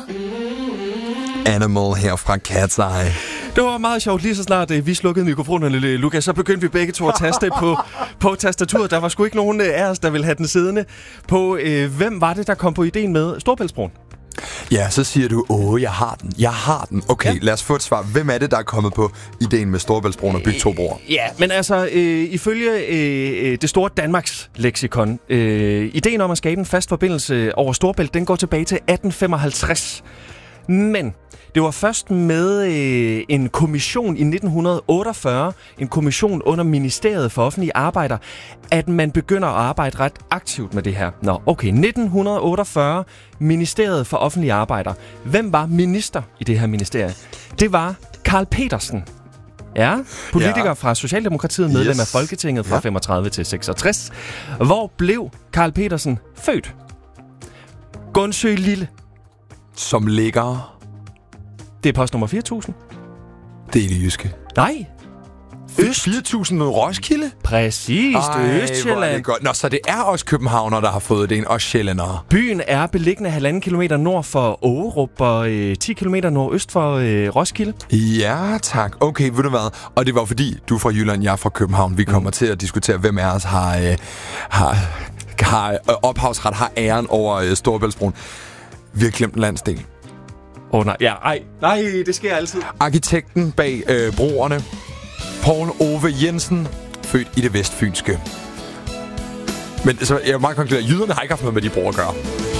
Animal her fra Cat's Eye. Det var meget sjovt. Lige så snart vi slukkede mikrofonerne, Lukas, så begyndte vi begge to at taste på tastaturet. Der var sgu ikke nogen af os, der ville have den siddende på. Hvem var det, der kom på ideen med Storebæltsbroen? Ja, så siger du, jeg har den. Okay, ja. Lad os få et svar. Hvem er det, der er kommet på ideen med Storebæltsbroen og bygge 2 broer? Ja, men altså, ifølge det store Danmarks leksikon, ideen om at skabe en fast forbindelse over Storebælt, den går tilbage til 1855. Men det var først med en kommission i 1948, en kommission under Ministeriet for Offentlige Arbejder, at man begynder at arbejde ret aktivt med det her. Nå, okay, 1948, Ministeriet for Offentlige Arbejder. Hvem var minister i det her ministerie? Det var Carl Petersen. Ja, politiker fra Socialdemokratiet, medlem af Folketinget fra 35 til 66. Hvor blev Carl Petersen født? Gundsø Lille. Som ligger... Det er postnummer 4000. Det er det jyske. Nej. Øst. 4.000 Roskilde? Præcis, Østsjælland. Nå, så det er også københavner, der har fået det, også sjællændere. Byen er beliggende 1,5 kilometer nord for Ågerup og 10 kilometer nordøst for Roskilde. Ja, tak. Okay, ved du hvad? Og det var fordi, du er fra Jylland, jeg er fra København. Vi kommer til at diskutere, hvem af os har ophavsret, har æren over Storebæltsbroen. Vi har glemt en landsdel. Nej, det sker altid. Arkitekten bag broerne, Poul Ove Jensen, født i det vestfynske. Men så jeg må meget konkludere, jyderne har ikke haft noget med de broer at gøre.